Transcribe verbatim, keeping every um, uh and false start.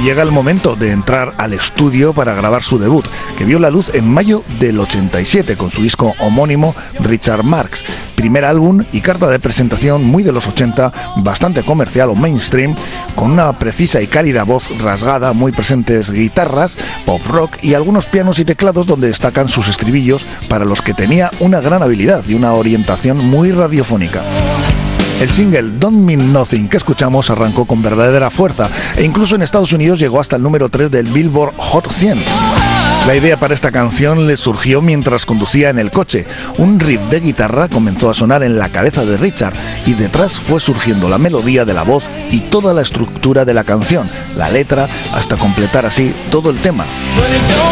llega el momento de entrar al estudio para grabar su debut, que vio la luz en mayo del ochenta y siete con su disco homónimo Richard Marx, primer álbum y carta de presentación muy de los ochenta, bastante comercial o mainstream, con una precisa y cálida voz rasgada, muy presentes guitarras, pop rock y algunos pianos y teclados donde destacan sus estribillos, para los que tenía una gran habilidad y una orientación muy radiofónica. El single Don't Mean Nothing que escuchamos arrancó con verdadera fuerza e incluso en Estados Unidos llegó hasta el número tres del Billboard Hot cien. La idea para esta canción le surgió mientras conducía en el coche. Un riff de guitarra comenzó a sonar en la cabeza de Richard y detrás fue surgiendo la melodía de la voz y toda la estructura de la canción, la letra, hasta completar así todo el tema.